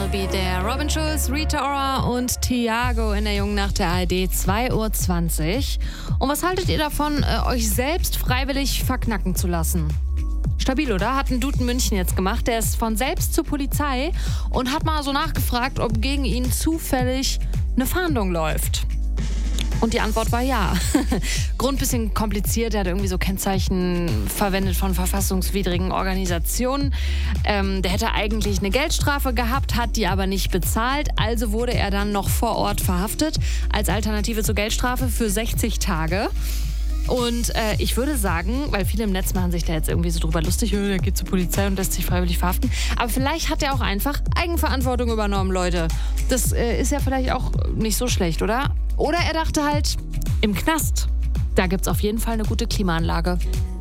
Be There. Robin Schulz, Rita Ora und Thiago in der Jungen Nacht der ARD, 2:20 Uhr. Und was haltet ihr davon, euch selbst freiwillig verknacken zu lassen? Stabil, oder? Hat ein Dude in München jetzt gemacht. Der ist von selbst zur Polizei und hat mal so nachgefragt, ob gegen ihn zufällig eine Fahndung läuft. Und die Antwort war ja. Grund bisschen kompliziert, er hat irgendwie so Kennzeichen verwendet von verfassungswidrigen Organisationen. Der hätte eigentlich eine Geldstrafe gehabt, hat die aber nicht bezahlt. Also wurde er dann noch vor Ort verhaftet als Alternative zur Geldstrafe für 60 Tage. Und ich würde sagen, weil viele im Netz machen sich da jetzt irgendwie so drüber lustig, der geht zur Polizei und lässt sich freiwillig verhaften. Aber vielleicht hat er auch einfach Eigenverantwortung übernommen, Leute. Das ist ja vielleicht auch nicht so schlecht, oder? Oder er dachte halt, im Knast, da gibt's auf jeden Fall eine gute Klimaanlage.